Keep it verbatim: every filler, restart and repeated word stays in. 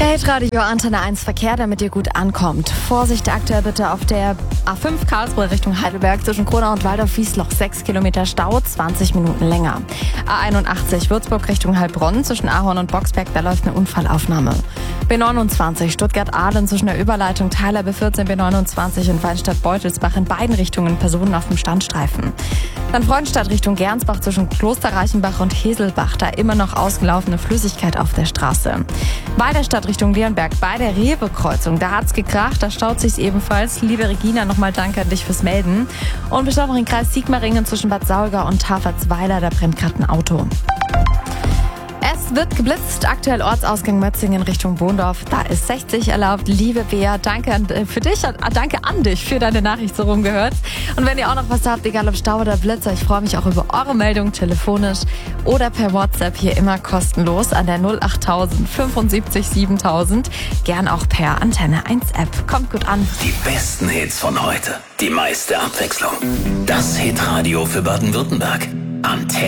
Hitradio Antenne eins Verkehr, damit ihr gut ankommt. Vorsicht aktuell bitte auf der A fünf Karlsruhe Richtung Heidelberg zwischen Kronau und Waldorf-Wiesloch. sechs Kilometer Stau, zwanzig Minuten länger. A einundachtzig Würzburg Richtung Heilbronn zwischen Ahorn und Boxberg, da läuft eine Unfallaufnahme. B neunundzwanzig Stuttgart-Ahlen zwischen der Überleitung Theiler B vierzehn, B neunundzwanzig und Weinstadt-Beutelsbach in beiden Richtungen Personen auf dem Standstreifen. Dann Freudenstadt Richtung Gernsbach zwischen Kloster Reichenbach und Heselbach, da immer noch ausgelaufene Flüssigkeit auf der Straße. Weiderstadt Richtung Leonberg bei der Rewe-Kreuzung, da hat's gekracht, da staut sich's ebenfalls. Liebe Regina, nochmal danke an dich fürs Melden. Und bis noch in Kreis Sigmaringen zwischen Bad Saulgau und Tafertsweiler, da brennt gerade ein Auto. Es wird geblitzt, aktuell Ortsausgang Mötzingen Richtung Bohndorf. Da ist sechzig erlaubt. Liebe Bea, danke an, für dich, danke an dich für deine Nachricht, so rumgehört. Und wenn ihr auch noch was habt, egal ob Stau oder Blitzer, ich freue mich auch über eure Meldung telefonisch oder per WhatsApp, hier immer kostenlos an der null achttausend fünfundsiebzig siebentausend. Gern auch per Antenne eins App. Kommt gut an. Die besten Hits von heute. Die meiste Abwechslung. Das Hitradio für Baden-Württemberg. Antenne